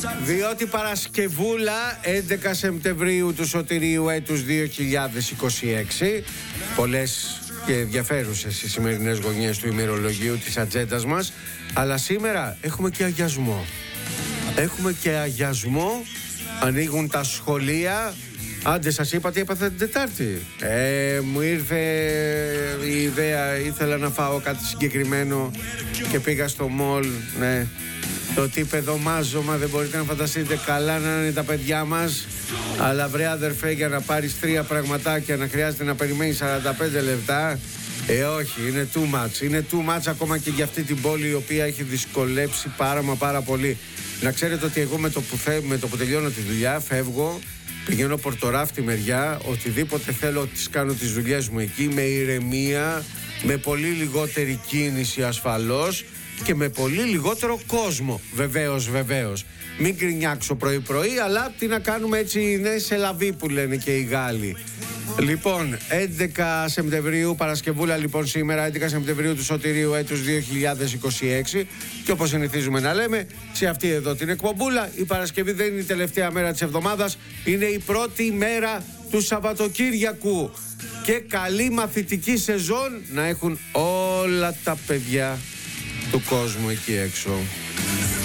Διότι Παρασκευούλα 11 Σεπτεμβρίου του Σωτηρίου έτους 2026. Πολλές και ενδιαφέρουσες οι σημερινές γωνιές του ημερολογίου της ατζέντας μας. Αλλά σήμερα έχουμε και αγιασμό. Έχουμε και αγιασμό. Ανοίγουν τα σχολεία. Άντε, σας είπα τι έπαθα την Τετάρτη. Μου ήρθε η ιδέα, ήθελα να φάω κάτι συγκεκριμένο και πήγα στο μολ. Ναι, το τύπεδο μάζωμα, δεν μπορείτε να φανταστείτε, καλά να είναι τα παιδιά μας. Αλλά βρε αδερφέ, για να πάρεις 3 πραγματάκια να χρειάζεται να περιμένεις 45 λεπτά. Όχι, είναι too much. Είναι too much ακόμα και για αυτή την πόλη, η οποία έχει δυσκολέψει πάρα πολύ. Να ξέρετε ότι εγώ με το που τελειώνω τη δουλειά φεύγω, πηγαίνω Πορτοράφτη μεριά, οτιδήποτε θέλω τις κάνω τις δουλειές μου εκεί, με ηρεμία, με πολύ λιγότερη κίνηση ασφαλώς και με πολύ λιγότερο κόσμο. Βεβαίως. Μην γκρινιάξω πρωί-πρωί, αλλά τι να κάνουμε, έτσι είναι σε λαβή που λένε και οι Γάλλοι. Λοιπόν, 11 Σεπτεμβρίου, Παρασκευούλα λοιπόν σήμερα, 11 Σεπτεμβρίου του Σωτηρίου έτους 2026. Και όπως συνηθίζουμε να λέμε, σε αυτή εδώ την εκπομπούλα, η Παρασκευή δεν είναι η τελευταία μέρα της εβδομάδας, είναι η πρώτη μέρα του Σαββατοκύριακου. Και καλή μαθητική σεζόν να έχουν όλα τα παιδιά του κόσμου εκεί έξω.